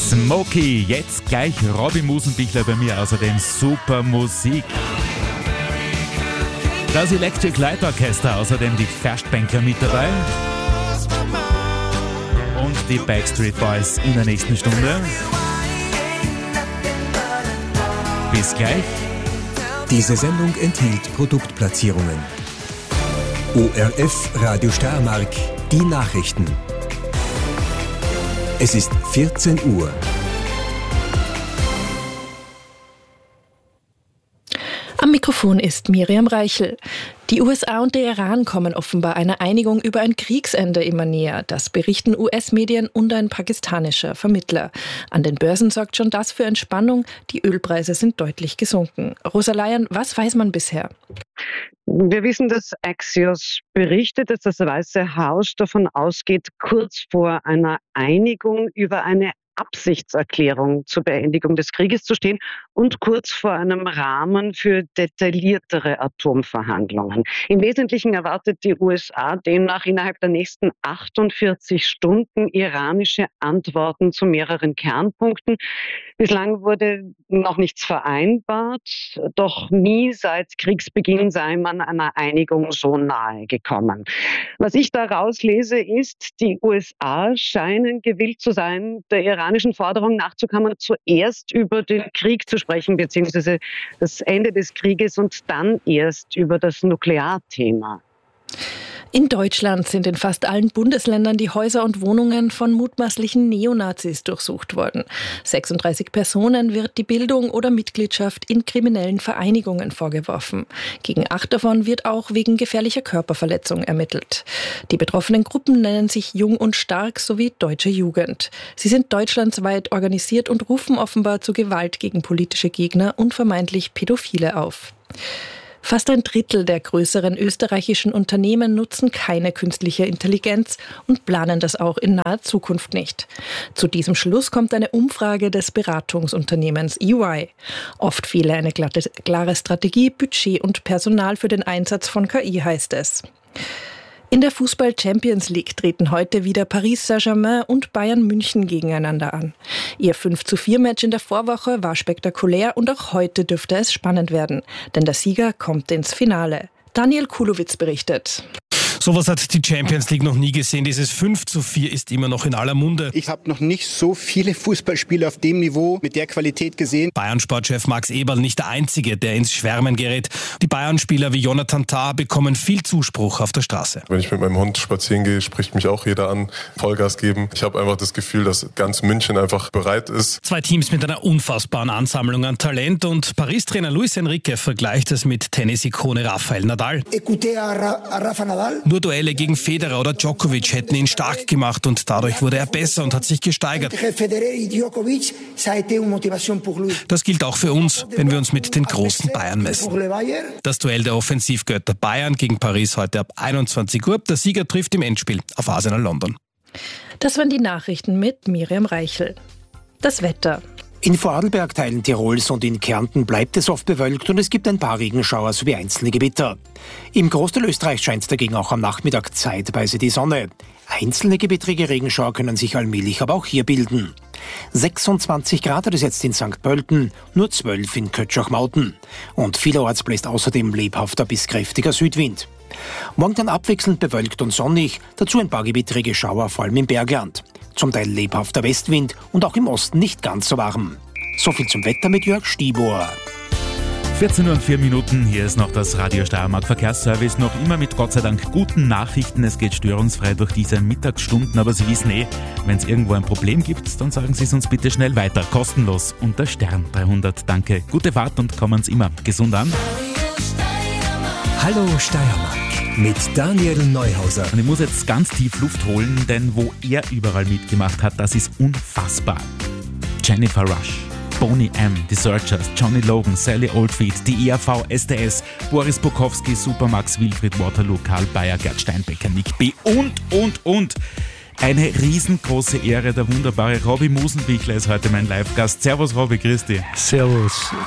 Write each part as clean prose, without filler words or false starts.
Smokey, jetzt gleich Robby Musenbichler bei mir, außerdem super Musik. Das Electric Light Orchestra, außerdem die Festbänkler mit dabei. Und die Backstreet Boys in der nächsten Stunde. Bis gleich. Diese Sendung enthielt Produktplatzierungen. ORF Radio Steiermark, die Nachrichten. Es ist 14 Uhr. Am Mikrofon ist Miriam Reichel. Die USA und der Iran kommen offenbar einer Einigung über ein Kriegsende immer näher. Das berichten US-Medien und ein pakistanischer Vermittler. An den Börsen sorgt schon das für Entspannung. Die Ölpreise sind deutlich gesunken. Rosa Laien, was weiß man bisher? Wir wissen, dass Axios berichtet, dass das Weiße Haus davon ausgeht, kurz vor einer Einigung über eine Absichtserklärung zur Beendigung des Krieges zu stehen und kurz vor einem Rahmen für detailliertere Atomverhandlungen. Im Wesentlichen erwartet die USA demnach innerhalb der nächsten 48 Stunden iranische Antworten zu mehreren Kernpunkten. Bislang wurde noch nichts vereinbart, doch nie seit Kriegsbeginn sei man einer Einigung so nahe gekommen. Was ich daraus lese, ist, die USA scheinen gewillt zu sein, der iranischen Forderung nachzukommen, zuerst über den Krieg zu sprechen, beziehungsweise das Ende des Krieges und dann erst über das Nuklearthema. In Deutschland sind in fast allen Bundesländern die Häuser und Wohnungen von mutmaßlichen Neonazis durchsucht worden. 36 Personen wird die Bildung oder Mitgliedschaft in kriminellen Vereinigungen vorgeworfen. Gegen 8 davon wird auch wegen gefährlicher Körperverletzung ermittelt. Die betroffenen Gruppen nennen sich Jung und Stark sowie Deutsche Jugend. Sie sind deutschlandsweit organisiert und rufen offenbar zu Gewalt gegen politische Gegner und vermeintlich Pädophile auf. Fast ein Drittel der größeren österreichischen Unternehmen nutzen keine künstliche Intelligenz und planen das auch in naher Zukunft nicht. Zu diesem Schluss kommt eine Umfrage des Beratungsunternehmens EY. Oft fehle eine klare Strategie, Budget und Personal für den Einsatz von KI, heißt es. In der Fußball-Champions League treten heute wieder Paris Saint-Germain und Bayern München gegeneinander an. Ihr 5:4-Match in der Vorwoche war spektakulär und auch heute dürfte es spannend werden, denn der Sieger kommt ins Finale. Daniel Kulowitz berichtet. Sowas hat die Champions League noch nie gesehen. Dieses 5:4 ist immer noch in aller Munde. Ich habe noch nicht so viele Fußballspiele auf dem Niveau mit der Qualität gesehen. Bayern-Sportchef Max Eberl nicht der Einzige, der ins Schwärmen gerät. Die Bayern-Spieler wie Jonathan Tah bekommen viel Zuspruch auf der Straße. Wenn ich mit meinem Hund spazieren gehe, spricht mich auch jeder an, Vollgas geben. Ich habe einfach das Gefühl, dass ganz München einfach bereit ist. 2 Teams mit einer unfassbaren Ansammlung an Talent und Paris-Trainer Luis Enrique vergleicht es mit Tennis-Ikone Rafael Nadal. Nur Duelle gegen Federer oder Djokovic hätten ihn stark gemacht und dadurch wurde er besser und hat sich gesteigert. Das gilt auch für uns, wenn wir uns mit den großen Bayern messen. Das Duell der Offensivgötter Bayern gegen Paris heute ab 21 Uhr. Der Sieger trifft im Endspiel auf Arsenal London. Das waren die Nachrichten mit Miriam Reichel. Das Wetter. In Vorarlberg, Teilen Tirols und in Kärnten bleibt es oft bewölkt und es gibt ein paar Regenschauer sowie einzelne Gewitter. Im Großteil Österreichs scheint dagegen auch am Nachmittag zeitweise die Sonne. Einzelne gewittrige Regenschauer können sich allmählich aber auch hier bilden. 26 Grad hat es jetzt in St. Pölten, nur 12 in Kötschach-Mauten. Und vielerorts bläst außerdem lebhafter bis kräftiger Südwind. Morgen dann abwechselnd bewölkt und sonnig, dazu ein paar gewittrige Schauer, vor allem im Bergland. Zum Teil lebhafter Westwind und auch im Osten nicht ganz so warm. So viel zum Wetter mit Jörg Stibor. 14:04, hier ist noch das Radio Steiermark Verkehrsservice, noch immer mit Gott sei Dank guten Nachrichten. Es geht störungsfrei durch diese Mittagsstunden, aber Sie wissen wenn es irgendwo ein Problem gibt, dann sagen Sie es uns bitte schnell weiter, kostenlos unter Stern 300. Danke, gute Fahrt und kommen Sie immer gesund an. Hallo Steiermark mit Daniel Neuhauser. Und ich muss jetzt ganz tief Luft holen, denn wo er überall mitgemacht hat, das ist unfassbar. Jennifer Rush, Boney M., The Searchers, Johnny Logan, Sally Oldfield, die ERV, SDS, Boris Bukowski, Supermax, Wilfried Waterloo, Karl Bayer, Gerd Steinbecker, Nick B. und. Eine riesengroße Ehre, der wunderbare Robby Musenbichler ist heute mein Live-Gast. Servus Robby, grüß dich. Servus.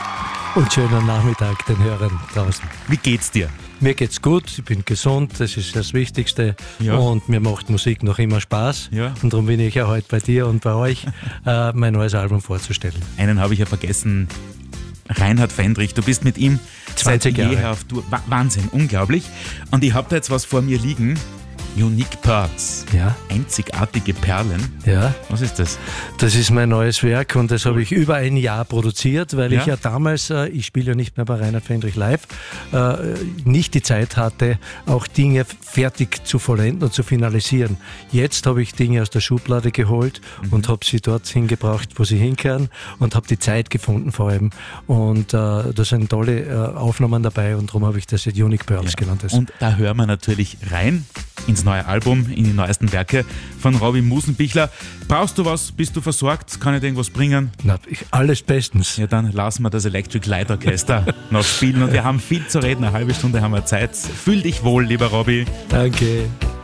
und schönen Nachmittag den Hörern draußen. Wie geht's dir? Mir geht's gut, ich bin gesund, das ist das Wichtigste. Ja. Und mir macht Musik noch immer Spaß. Ja. Und darum bin ich ja heute bei dir und bei euch, mein neues Album vorzustellen. Einen habe ich ja vergessen, Reinhard Fendrich. Du bist mit ihm 20 seit jeher Jahre auf Tour. Wahnsinn, unglaublich. Und ich habe da jetzt was vor mir liegen. Unique Pearls. Ja. Einzigartige Perlen. Ja. Was ist das? Das ist mein neues Werk und das habe ich über ein Jahr produziert, weil ich ja damals, ich spiele ja nicht mehr bei Reinhard Fendrich live, nicht die Zeit hatte, auch Dinge fertig zu vollenden und zu finalisieren. Jetzt habe ich Dinge aus der Schublade geholt und habe sie dorthin gebracht, wo sie hinkehren und habe die Zeit gefunden vor allem. Und da sind tolle Aufnahmen dabei und darum habe ich das jetzt Unique Pearls genannt. Und da hören wir natürlich rein ins neue Album, in die neuesten Werke von Robby Musenbichler. Brauchst du was? Bist du versorgt? Kann ich dir irgendwas bringen? Na, alles bestens. Ja, dann lassen wir das Electric Light Orchester noch spielen und wir haben viel zu reden. Eine halbe Stunde haben wir Zeit. Fühl dich wohl, lieber Robby. Danke.